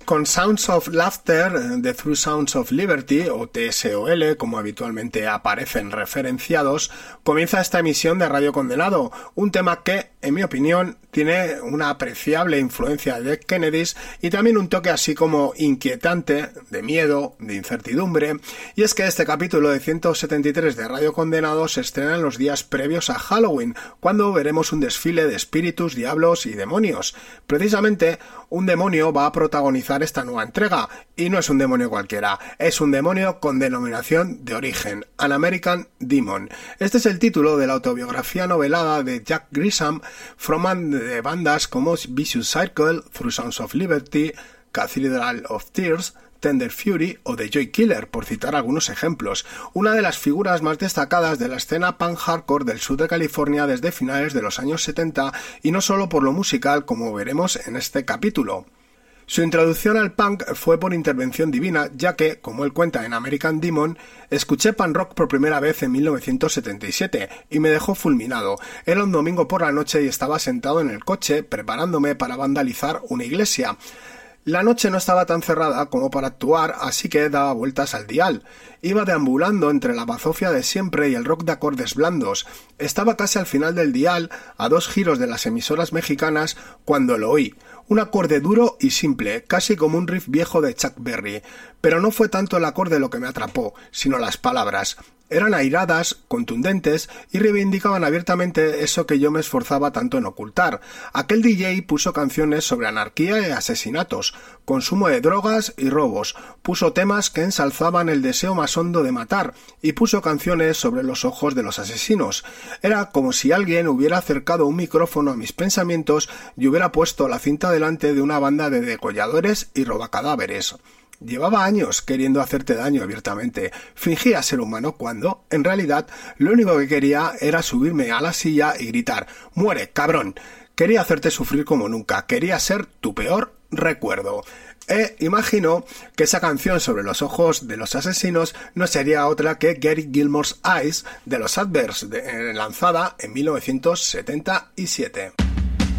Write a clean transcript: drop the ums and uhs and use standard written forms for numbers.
Con Sounds of Laughter, The Through Sounds of Liberty, o TSOL, como habitualmente aparecen referenciados, comienza esta emisión de Radio Condenado, un tema que, en mi opinión, tiene una apreciable influencia de Kennedys y también un toque así como inquietante, de miedo, de incertidumbre, y es que este capítulo de 173 de Radio Condenado se estrena en los días previos a Halloween, cuando veremos un desfile de espíritus, diablos y demonios. Precisamente, un demonio va a protagonizar esta nueva entrega, y no es un demonio cualquiera, es un demonio con denominación de origen, An American Demon. Este es el título de la autobiografía novelada de Jack Grisham, frontman de bandas como Vicious Circle, Through Sounds of Liberty, Cathedral of Tears, Tender Fury o The Joy Killer, por citar algunos ejemplos, una de las figuras más destacadas de la escena punk hardcore del sur de California desde finales de los años 70, y no solo por lo musical, como veremos en este capítulo. Su introducción al punk fue por intervención divina, ya que, como él cuenta en American Demon, escuché punk rock por primera vez en 1977 y me dejó fulminado. Era un domingo por la noche y estaba sentado en el coche preparándome para vandalizar una iglesia. La noche no estaba tan cerrada como para actuar, así que daba vueltas al dial. Iba deambulando entre la bazofia de siempre y el rock de acordes blandos. Estaba casi al final del dial, a 2 giros de las emisoras mexicanas, cuando lo oí. Un acorde duro y simple, casi como un riff viejo de Chuck Berry. Pero no fue tanto el acorde lo que me atrapó, sino las palabras. Eran airadas, contundentes y reivindicaban abiertamente eso que yo me esforzaba tanto en ocultar. Aquel DJ puso canciones sobre anarquía y asesinatos, consumo de drogas y robos, puso temas que ensalzaban el deseo más hondo de matar y puso canciones sobre los ojos de los asesinos. Era como si alguien hubiera acercado un micrófono a mis pensamientos y hubiera puesto la cinta delante de una banda de degolladores y robacadáveres. Llevaba años queriendo hacerte daño abiertamente. Fingía ser humano cuando, en realidad, lo único que quería era subirme a la silla y gritar «¡Muere, cabrón!». Quería hacerte sufrir como nunca. Quería ser tu peor recuerdo. Imagino que esa canción sobre los ojos de los asesinos no sería otra que Gary Gilmore's Eyes de los Adverts, lanzada en 1977.